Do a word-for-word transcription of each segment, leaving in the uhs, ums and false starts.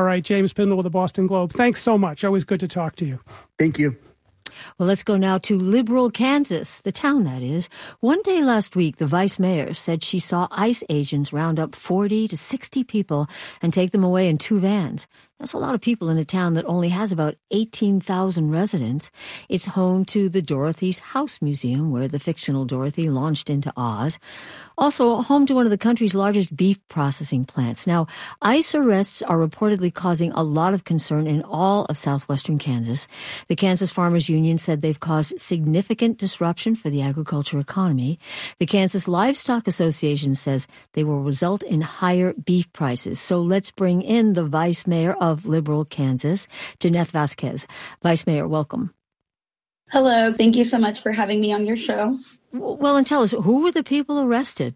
right, James Pindell with the Boston Globe. Thanks so much. Always good to talk to you. Thank you. Well, let's go now to Liberal, Kansas, the town that is. One day last week, the vice mayor said she saw ICE agents round up forty to sixty people and take them away in two vans. That's a lot of people in a town that only has about eighteen thousand residents. It's home to the Dorothy's House Museum, where the fictional Dorothy launched into Oz. Also home to one of the country's largest beef processing plants. Now, ICE arrests are reportedly causing a lot of concern in all of southwestern Kansas. The Kansas Farmers Union said they've caused significant disruption for the agriculture economy. The Kansas Livestock Association says they will result in higher beef prices. So let's bring in the vice mayor of Liberal, Kansas, Jeanette Vasquez. Vice Mayor, welcome. Hello. Thank you so much for having me on your show. Well, and tell us, who were the people arrested?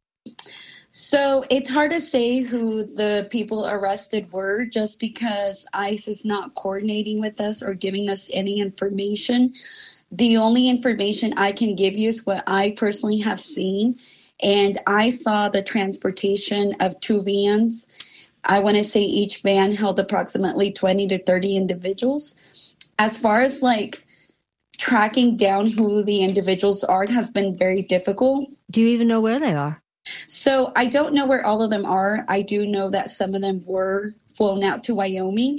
So it's hard to say who the people arrested were just because ICE is not coordinating with us or giving us any information. The only information I can give you is what I personally have seen. And I saw the transportation of two vans. I want to say each van held approximately twenty to thirty individuals. As far as like tracking down who the individuals are has been very difficult. Do you even know where they are? So I don't know where all of them are. I do know that some of them were flown out to Wyoming.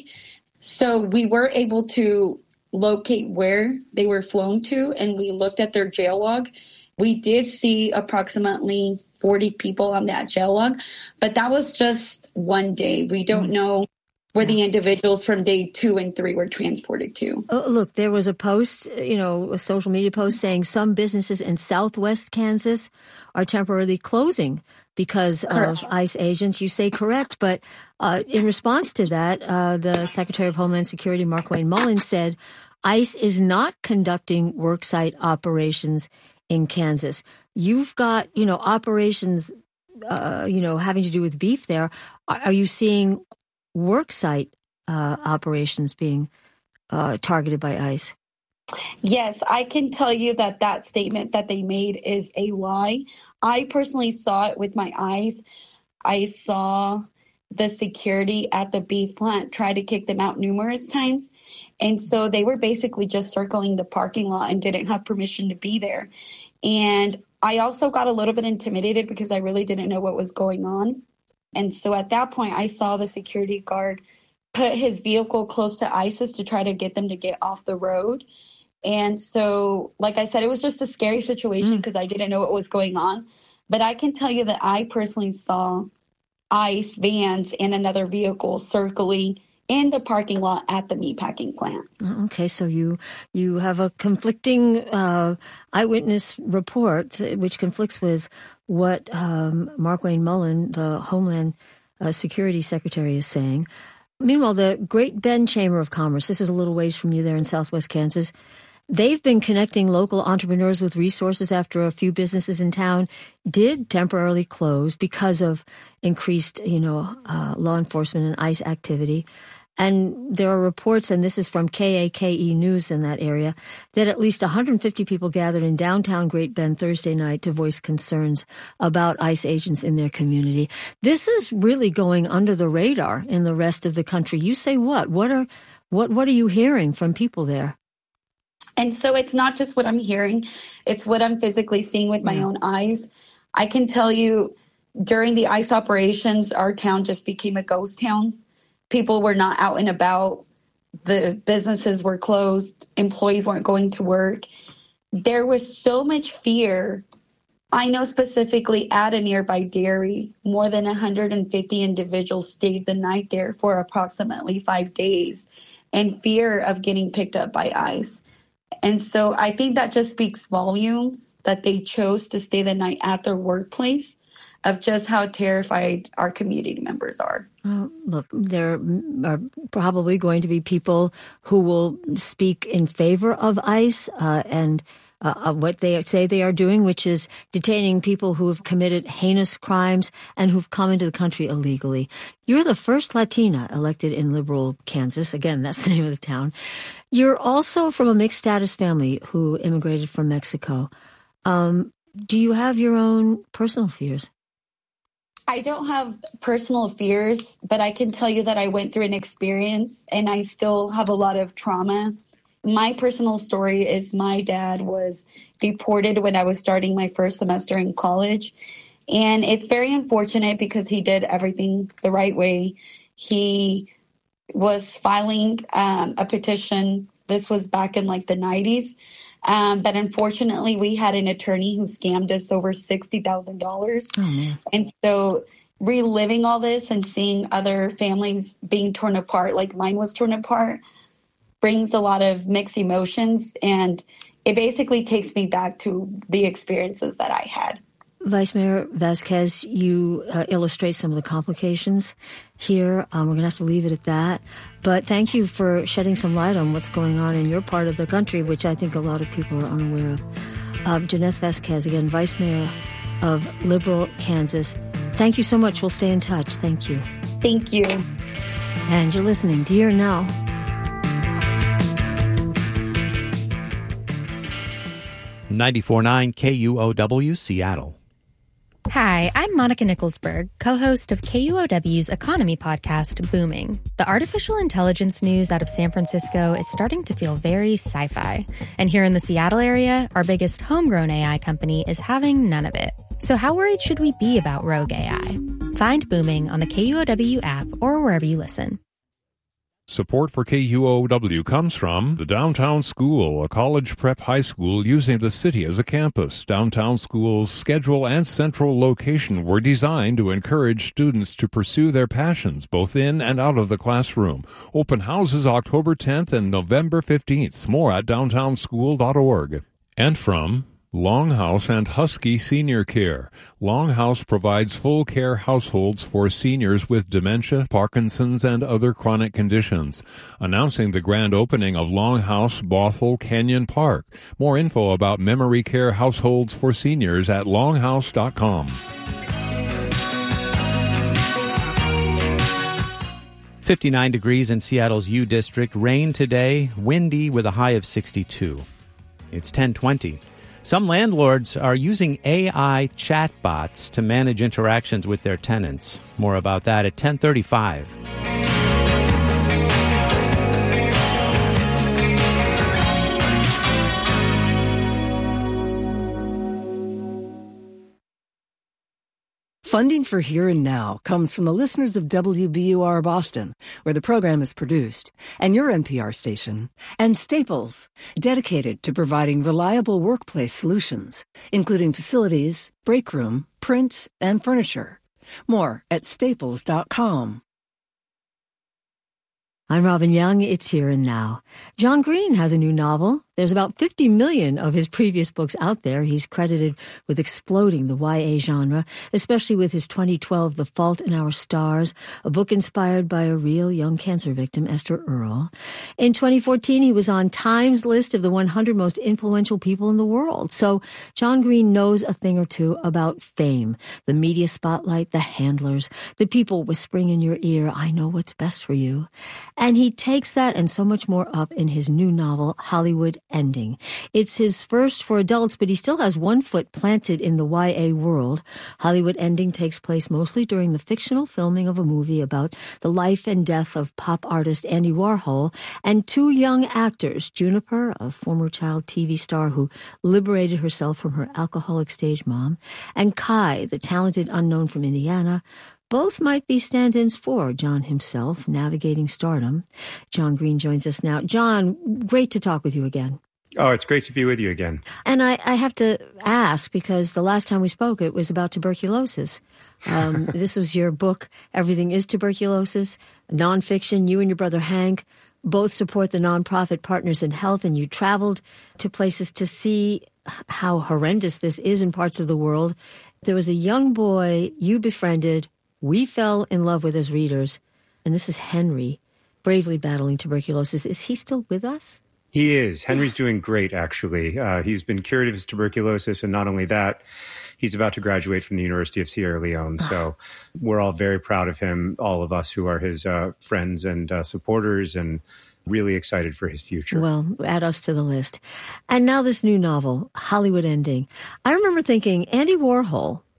So we were able to locate where they were flown to, and we looked at their jail log. We did see approximately forty people on that jail log, but that was just one day. We don't mm-hmm. know where the individuals from day two and three were transported to. Oh, look, there was a post, you know, a social media post saying some businesses in southwest Kansas are temporarily closing because correct. of ICE agents. You say correct, but uh, in response to that, uh, the Secretary of Homeland Security, Markwayne Mullins, said ICE is not conducting worksite operations in Kansas. You've got, you know, operations, uh, you know, having to do with beef there. Are, are you seeing worksite uh, operations being uh, targeted by ICE? Yes, I can tell you that that statement that they made is a lie. I personally saw it with my eyes. I saw the security at the beef plant try to kick them out numerous times. And so they were basically just circling the parking lot and didn't have permission to be there. And I also got a little bit intimidated because I really didn't know what was going on. And so at that point, I saw the security guard put his vehicle close to ISIS to try to get them to get off the road. And so, like I said, it was just a scary situation because mm. I didn't know what was going on. But I can tell you that I personally saw ICE vans and another vehicle circling in the parking lot at the meatpacking plant. Okay, so you you have a conflicting uh, eyewitness report, which conflicts with what um, Markwayne Mullin, the Homeland uh, Security Secretary, is saying. Meanwhile, the Great Bend Chamber of Commerce, this is a little ways from you there in southwest Kansas, they've been connecting local entrepreneurs with resources after a few businesses in town did temporarily close because of increased, you know, uh, law enforcement and ICE activity. And there are reports, and this is from K A K E News in that area, that at least one hundred fifty people gathered in downtown Great Bend Thursday night to voice concerns about ICE agents in their community. This is really going under the radar in the rest of the country. You say what? What are what what are you hearing from people there? And so it's not just what I'm hearing, it's what I'm physically seeing with my yeah. own eyes. I can tell you during the ICE operations, our town just became a ghost town. People were not out and about. The businesses were closed. Employees weren't going to work. There was so much fear. I know specifically at a nearby dairy, more than one hundred fifty individuals stayed the night there for approximately five days in fear of getting picked up by ICE. And so I think that just speaks volumes that they chose to stay the night at their workplace, of just how terrified our community members are. Uh, look, there are probably going to be people who will speak in favor of ICE uh, and uh, what they say they are doing, which is detaining people who have committed heinous crimes and who've come into the country illegally. You're the first Latina elected in Liberal, Kansas. Again, that's the name of the town. You're also from a mixed status family who immigrated from Mexico. Um, do you have your own personal fears? I don't have personal fears, but I can tell you that I went through an experience and I still have a lot of trauma. My personal story is my dad was deported when I was starting my first semester in college. And it's very unfortunate because he did everything the right way. He was filing um, a petition. This was back in like the nineties. Um, but unfortunately, we had an attorney who scammed us over sixty thousand dollars. Oh, and so reliving all this and seeing other families being torn apart, like mine was torn apart, brings a lot of mixed emotions. And it basically takes me back to the experiences that I had. Vice Mayor Vasquez, you uh, illustrate some of the complications here. Um, we're going to have to leave it at that. But thank you for shedding some light on what's going on in your part of the country, which I think a lot of people are unaware of. Uh, Janeth Vasquez, again, Vice Mayor of Liberal Kansas. Thank you so much. We'll stay in touch. Thank you. Thank you. And you're listening to Here and Now. ninety-four point nine K U O W, Seattle. Hi, I'm Monica Nicholsberg, co-host of K U O W's economy podcast, Booming. The artificial intelligence news out of San Francisco is starting to feel very sci-fi. And here in the Seattle area, our biggest homegrown A I company is having none of it. So how worried should we be about rogue A I? Find Booming on the K U O W app or wherever you listen. Support for K U O W comes from the Downtown School, a college prep high school using the city as a campus. Downtown School's schedule and central location were designed to encourage students to pursue their passions both in and out of the classroom. Open houses October tenth and November fifteenth. More at downtown school dot org. And from Longhouse and Husky Senior Care. Longhouse provides full care households for seniors with dementia, Parkinson's, and other chronic conditions. Announcing the grand opening of Longhouse Bothell Canyon Park. More info about memory care households for seniors at longhouse dot com. fifty-nine degrees in Seattle's U District. Rain today, windy with a high of sixty-two. It's ten twenty. Some landlords are using A I chatbots to manage interactions with their tenants. More about that at ten thirty-five. Funding for Here and Now comes from the listeners of W B U R Boston, where the program is produced, and your N P R station, and Staples, dedicated to providing reliable workplace solutions, including facilities, break room, print, and furniture. More at staples dot com. I'm Robin Young. It's Here and Now. John Green has a new novel. There's about fifty million of his previous books out there. He's credited with exploding the Y A genre, especially with his twenty twelve The Fault in Our Stars, a book inspired by a real young cancer victim, Esther Earle. In twenty fourteen, he was on Time's list of the one hundred most influential people in the world. So John Green knows a thing or two about fame, the media spotlight, the handlers, the people whispering in your ear, I know what's best for you. And he takes that and so much more up in his new novel, Hollywood Ending. It's his first for adults, but he still has one foot planted in the Y A world. Hollywood Ending takes place mostly during the fictional filming of a movie about the life and death of pop artist Andy Warhol and two young actors, Juniper, a former child T V star who liberated herself from her alcoholic stage mom, and Kai, the talented unknown from Indiana. Both might be stand-ins for John himself, navigating stardom. John Green joins us now. John, great to talk with you again. Oh, it's great to be with you again. And I, I have to ask, because the last time we spoke, it was about tuberculosis. Um, this was your book, Everything is Tuberculosis, nonfiction. You and your brother Hank both support the nonprofit Partners in Health, and you traveled to places to see how horrendous this is in parts of the world. There was a young boy you befriended. We fell in love with as readers, and this is Henry, bravely battling tuberculosis. Is he still with us? He is. Henry's doing great, actually. Uh, he's been cured of his tuberculosis, and not only that, he's about to graduate from the University of Sierra Leone. So we're all very proud of him, all of us who are his uh, friends and uh, supporters, and really excited for his future. Well, add us to the list. And now this new novel, Hollywood Ending. I remember thinking, Andy Warhol,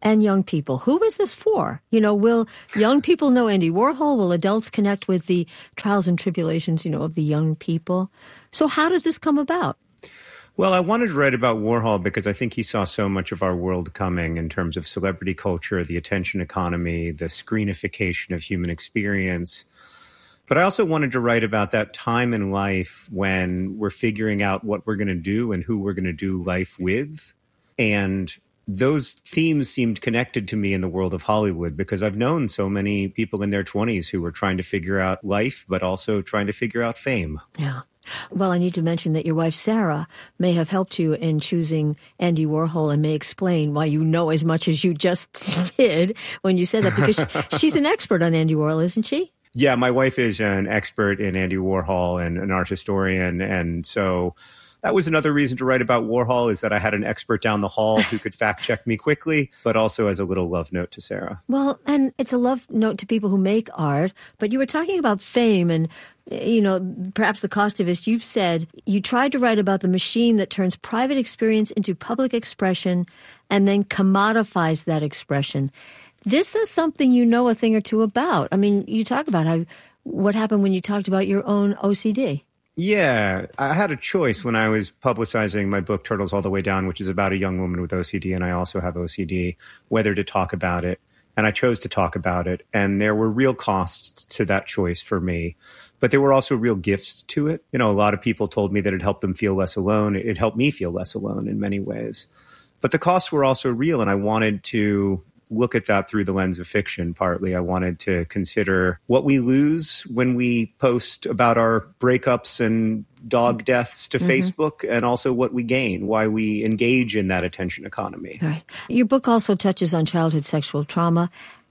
and young people. Who is this for? You know, will young people know Andy Warhol? Will adults connect with the trials and tribulations, you know, of the young people? So how did this come about? Well, I wanted to write about Warhol because I think he saw so much of our world coming in terms of celebrity culture, the attention economy, the screenification of human experience. But I also wanted to write about that time in life when we're figuring out what we're going to do and who we're going to do life with. And those themes seemed connected to me in the world of Hollywood because I've known so many people in their twenties who were trying to figure out life, but also trying to figure out fame. Yeah. Well, I need to mention that your wife, Sarah, may have helped you in choosing Andy Warhol and may explain why you know as much as you just did when you said that, because she's an expert on Andy Warhol, isn't she? Yeah, my wife is an expert in Andy Warhol and an art historian. And so that was another reason to write about Warhol, is that I had an expert down the hall who could fact check me quickly, but also as a little love note to Sarah. Well, and it's a love note to people who make art. But you were talking about fame and, you know, perhaps the Costivist. You've said you tried to write about the machine that turns private experience into public expression and then commodifies that expression. This is something you know a thing or two about. I mean, you talk about how what happened when you talked about your own O C D. Yeah, I had a choice when I was publicizing my book, Turtles All the Way Down, which is about a young woman with O C D, and I also have O C D, whether to talk about it. And I chose to talk about it. And there were real costs to that choice for me. But there were also real gifts to it. You know, a lot of people told me that it helped them feel less alone. It helped me feel less alone in many ways. But the costs were also real, and I wanted to look at that through the lens of fiction, partly. I wanted to consider what we lose when we post about our breakups and dog deaths to mm-hmm. Facebook, and also what we gain, why we engage in that attention economy. Right. Your book also touches on childhood sexual trauma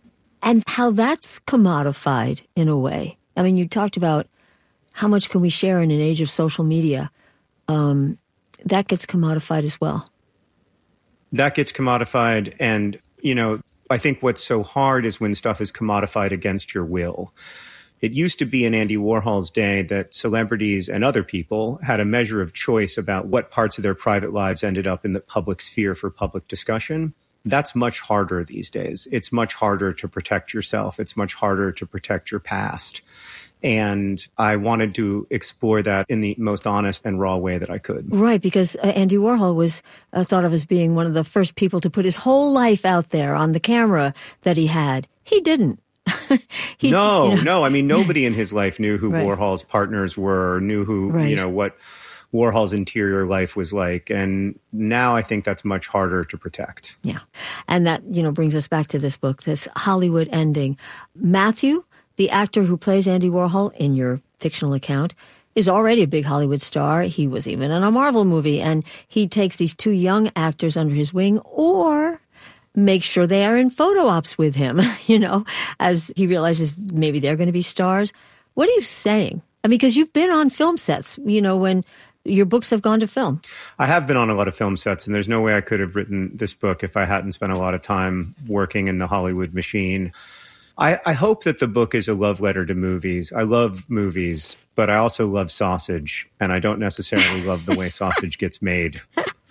and how that's commodified in a way. I mean, you talked about how much can we share in an age of social media. Um, that gets commodified as well. That gets commodified, and, you know, I think what's so hard is when stuff is commodified against your will. It used to be in Andy Warhol's day that celebrities and other people had a measure of choice about what parts of their private lives ended up in the public sphere for public discussion. That's much harder these days. It's much harder to protect yourself. It's much harder to protect your past. And I wanted to explore that in the most honest and raw way that I could. Right, because uh, Andy Warhol was uh, thought of as being one of the first people to put his whole life out there on the camera that he had. He didn't. he, no, you know. no. I mean, nobody in his life knew who right. Warhol's partners were, knew who, right. you know, what Warhol's interior life was like. And now I think that's much harder to protect. Yeah. And that, you know, brings us back to this book, this Hollywood ending. Matthew, the actor who plays Andy Warhol in your fictional account, is already a big Hollywood star. He was even in a Marvel movie, and he takes these two young actors under his wing, or makes sure they are in photo ops with him, you know, as he realizes maybe they're going to be stars. What are you saying? I mean, because you've been on film sets, you know, when your books have gone to film. I have been on a lot of film sets, and there's no way I could have written this book if I hadn't spent a lot of time working in the Hollywood machine. I, I hope that the book is a love letter to movies. I love movies, but I also love sausage, and I don't necessarily love the way sausage gets made.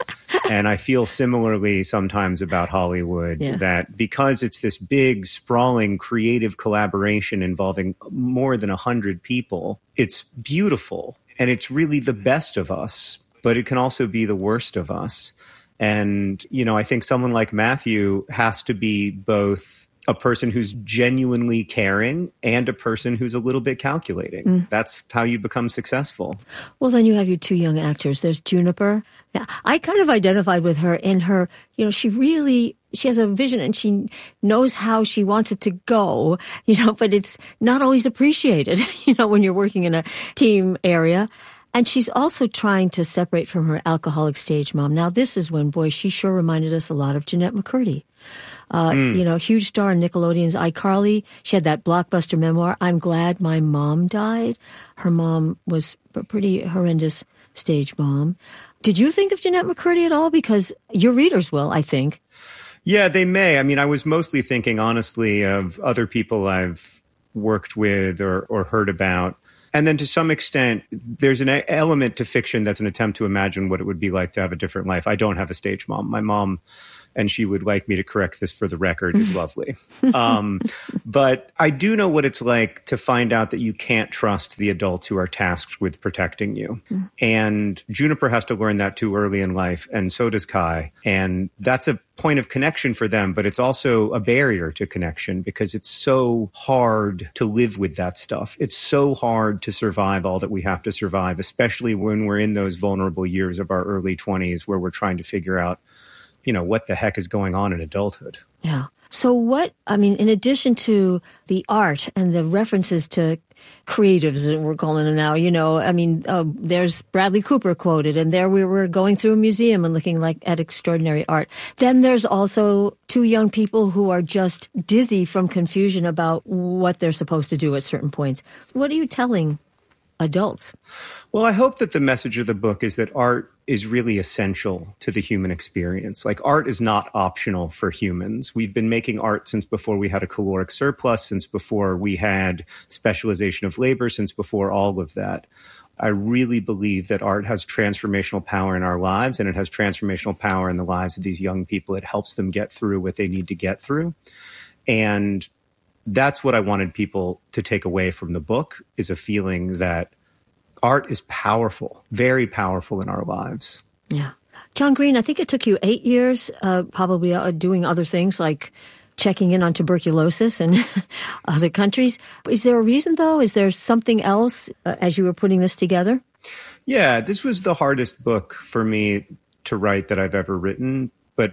And I feel similarly sometimes about Hollywood, yeah. that because it's this big, sprawling, creative collaboration involving more than a hundred people, it's beautiful, and it's really the best of us, but it can also be the worst of us. And, you know, I think someone like Matthew has to be both a person who's genuinely caring and a person who's a little bit calculating. Mm. That's how you become successful. Well, then you have your two young actors. There's Juniper. Now, I kind of identified with her in her, you know, she really, she has a vision and she knows how she wants it to go, you know, but it's not always appreciated, you know, when you're working in a team area. And she's also trying to separate from her alcoholic stage mom. Now, this is when, boy, she sure reminded us a lot of Jeanette McCurdy. Uh, mm. You know, huge star in Nickelodeon's iCarly. She had that blockbuster memoir, I'm Glad My Mom Died. Her mom was a pretty horrendous stage mom. Did you think of Jeanette McCurdy at all? Because your readers will, I think. Yeah, they may. I mean, I was mostly thinking, honestly, of other people I've worked with or, or heard about. And then to some extent, there's an element to fiction that's an attempt to imagine what it would be like to have a different life. I don't have a stage mom. My mom and she would like me to correct this for the record, is lovely. Um, but I do know what it's like to find out that you can't trust the adults who are tasked with protecting you. Mm. And Juniper has to learn that too early in life, and so does Kai. And that's a point of connection for them, but it's also a barrier to connection because it's so hard to live with that stuff. It's so hard to survive all that we have to survive, especially when we're in those vulnerable years of our early twenties where we're trying to figure out, you know, what the heck is going on in adulthood. Yeah. So what, I mean, in addition to the art and the references to creatives, we're calling them now, you know, I mean, uh, there's Bradley Cooper quoted, and there we were going through a museum and looking like at extraordinary art. Then there's also two young people who are just dizzy from confusion about what they're supposed to do at certain points. What are you telling adults? Well, I hope that the message of the book is that art is really essential to the human experience. Like, art is not optional for humans. We've been making art since before we had a caloric surplus, since before we had specialization of labor, since before all of that. I really believe that art has transformational power in our lives, and it has transformational power in the lives of these young people. It helps them get through what they need to get through. And that's what I wanted people to take away from the book, is a feeling that art is powerful, very powerful in our lives. Yeah. John Green, I think it took you eight years, uh, probably uh, doing other things like checking in on tuberculosis in other countries. Is there a reason, though? Is there something else uh, as you were putting this together? Yeah, this was the hardest book for me to write that I've ever written, but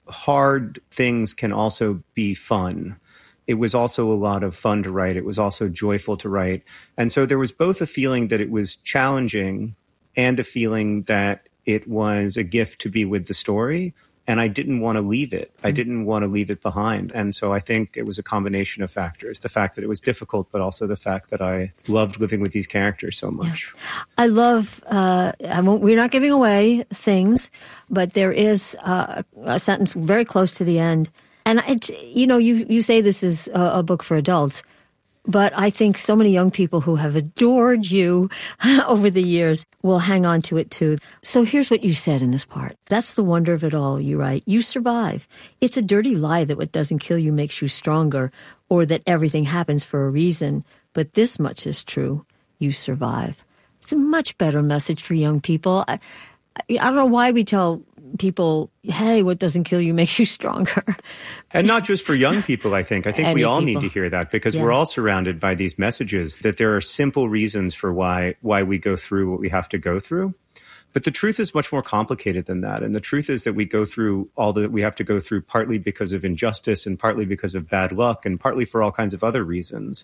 hard things can also be fun. It was also a lot of fun to write. It was also joyful to write. And so there was both a feeling that it was challenging and a feeling that it was a gift to be with the story. And I didn't want to leave it. I didn't want to leave it behind. And so I think it was a combination of factors. The fact that it was difficult, but also the fact that I loved living with these characters so much. Yeah. I love, uh, I won't, we're not giving away things, but there is uh, a sentence very close to the end. And it's, you know, you, you say this is a, a book for adults, but I think so many young people who have adored you over the years will hang on to it too. So here's what you said in this part. That's the wonder of it all, you write. You survive. It's a dirty lie that what doesn't kill you makes you stronger, or that everything happens for a reason. But this much is true. You survive. It's a much better message for young people. I, I don't know why we tell people, hey, what doesn't kill you makes you stronger. And not just for young people, I think. I think we all people. need to hear that, because yeah. we're all surrounded by these messages that there are simple reasons for why why we go through what we have to go through. But the truth is much more complicated than that. And the truth is that we go through all that we have to go through partly because of injustice and partly because of bad luck and partly for all kinds of other reasons.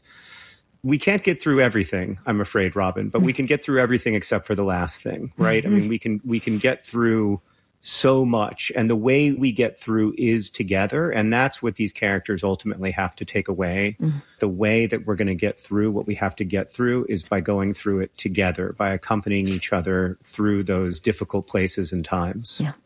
We can't get through everything, I'm afraid, Robin, but we can get through everything except for the last thing, right? Mm-hmm. I mean, we can we can get through so much. And the way we get through is together. And that's what these characters ultimately have to take away. Mm. The way that we're going to get through what we have to get through is by going through it together, by accompanying each other through those difficult places and times. Yeah.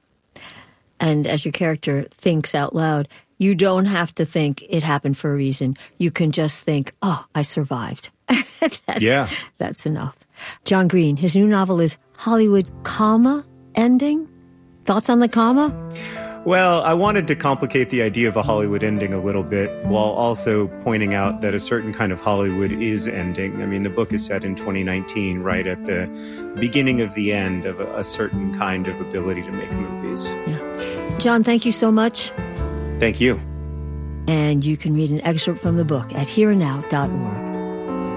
And as your character thinks out loud, you don't have to think it happened for a reason. You can just think, oh, I survived. that's, yeah. That's enough. John Green, his new novel is Hollywood, comma, ending. Thoughts on the comma? Well, I wanted to complicate the idea of a Hollywood ending a little bit while also pointing out that a certain kind of Hollywood is ending. I mean, the book is set in twenty nineteen, right at the beginning of the end of a, a certain kind of ability to make movies. Yeah. John, thank you so much. Thank you. And you can read an excerpt from the book at here and now dot org.